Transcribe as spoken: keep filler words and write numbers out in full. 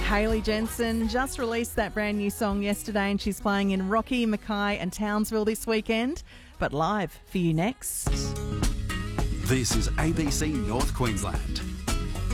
Hayley Jensen just released that brand new song yesterday and she's playing in Rocky, Mackay and Townsville this weekend. But live for you next. This is A B C North Queensland.